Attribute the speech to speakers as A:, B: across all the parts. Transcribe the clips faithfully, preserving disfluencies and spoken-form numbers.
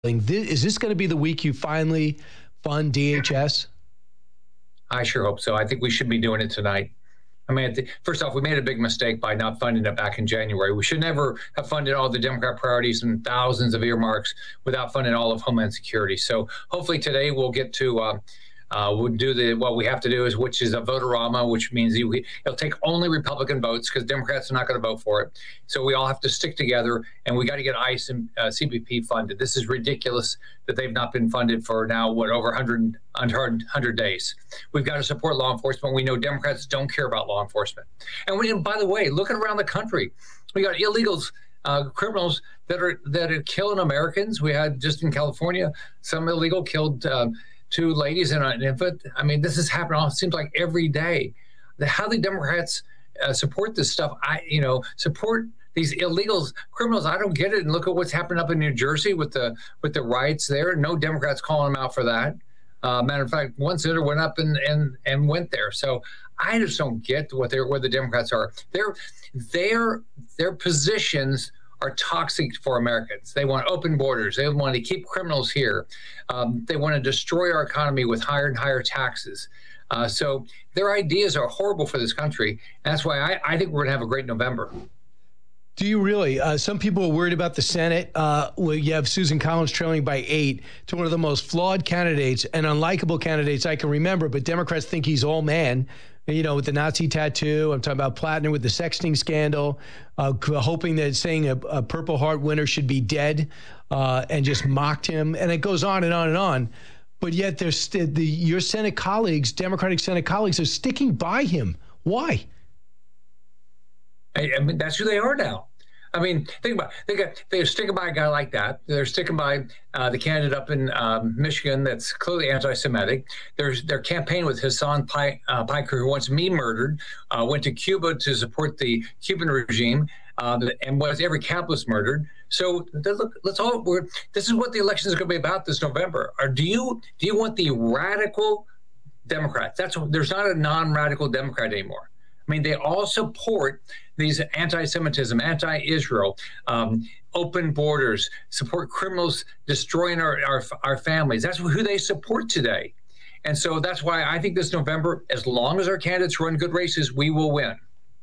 A: Is this going to be the week you finally fund D H S?
B: I sure hope so. I think we should be doing it tonight. I mean, first off, we made a big mistake by not funding it back in January. We should never have funded all the Democrat priorities and thousands of earmarks without funding all of Homeland Security. So hopefully today we'll get to uh, uh, we'll do the what we have to do is which is a vote-a-rama, which means you, it'll take only Republican votes because Democrats are not going to vote for it. So we all have to stick together, and we got to get ICE and uh, C B P funded. This is ridiculous that they've not been funded for now, what, over one hundred days. We've got to support law enforcement. We know Democrats don't care about law enforcement. And, we, and by the way, looking around the country, we got illegals, uh, criminals that are that are killing Americans. We had just in California, some illegal killed uh, two ladies and an infant. I mean, this is happening. It seems like every day. The, how the Democrats uh, support this stuff, I you know support these illegals, criminals. I don't get it. And look at what's happening up in New Jersey with the with the riots there. No Democrats calling them out for that. Uh, matter of fact, one senator went up and and and went there. So I just don't get what they're where the Democrats are. Their their their positions are toxic for Americans. They want open borders. They want to keep criminals here. Um, they want to destroy our economy with higher and higher taxes. Uh, so their ideas are horrible for this country. And that's why I, I think we're going to have a great November.
A: Do you really? Uh, some people are worried about the Senate. Uh, where you have Susan Collins trailing by eight to one of the most flawed candidates and unlikable candidates I can remember. But Democrats think he's all man, you know, with the Nazi tattoo. I'm talking about Plattner with the sexting scandal, uh, hoping that saying a, a Purple Heart winner should be dead, uh, and just mocked him. And it goes on and on and on. But yet there's st- the your Senate colleagues, Democratic Senate colleagues, are sticking by him. Why?
B: I, I mean, that's who they are now. I mean, think about it. They got, they're sticking by a guy like that. They're sticking by uh, the candidate up in um, Michigan that's clearly anti-Semitic. There's their campaign with Hassan Pi, uh, Piker, who wants me murdered, uh, went to Cuba to support the Cuban regime, uh, and was every capitalist murdered. So look, let's all. We're, this is what the election is going to be about this November. Or do you do you want the radical Democrats? That's there's not a non-radical Democrat anymore. I mean, they all support these anti-Semitism, anti-Israel, um, open borders, support criminals destroying our, our our families. That's who they support today. And so that's why I think this November, as long as our candidates run good races, we will win.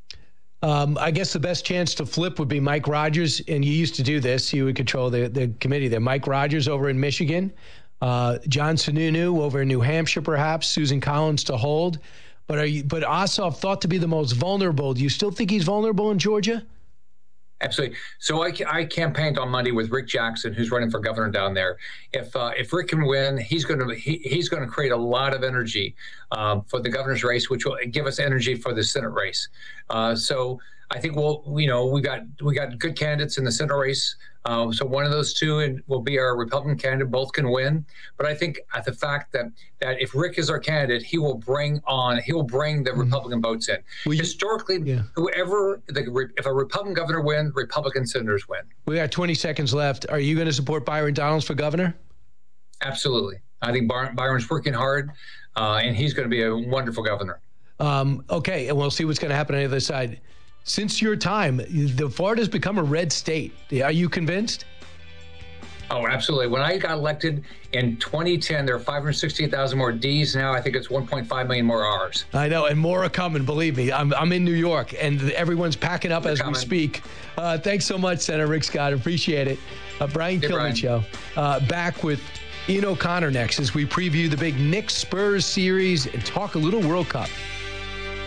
A: Um, I guess the best chance to flip would be Mike Rogers. And you used to do this. You would control the, the committee there. Mike Rogers over in Michigan, uh, John Sununu over in New Hampshire, perhaps, Susan Collins to hold. But are you, but Ossoff thought to be the most vulnerable. Do you still think he's vulnerable in Georgia?
B: Absolutely. So I, I campaigned on Monday with Rick Jackson, who's running for governor down there. If uh, if Rick can win, he's going to he, he's going to create a lot of energy um, for the governor's race, which will give us energy for the Senate race. Uh, so I think we'll you know we got we got good candidates in the Senate race. Uh, so one of those two will be our Republican candidate. Both can win. But I think at the fact that that if Rick is our candidate, he will bring on he will bring the mm-hmm. Republican votes in. Well, Historically, yeah. whoever the, if a Republican governor wins, Republican senators win.
A: We got twenty seconds left. Are you going to support Byron Donalds for governor?
B: Absolutely. I think Byron, Byron's working hard, uh, and he's going to be a wonderful governor.
A: Um, okay, and we'll see what's going to happen on the other side. Since your time, the Florida's become a red state. Are you convinced?
B: Oh, absolutely. When I got elected in twenty ten, there were five hundred sixty-eight thousand more D's. Now I think it's one point five million more R's.
A: I know, and more are coming, believe me. I'm I'm in New York, and everyone's packing up They're as coming. we speak. Uh, thanks so much, Senator Rick Scott. Appreciate it. Uh, Brian hey, Kilmeade Brian. Show. Uh, back with Ian O'Connor next as we preview the big Knicks-Spurs series and talk a little World Cup.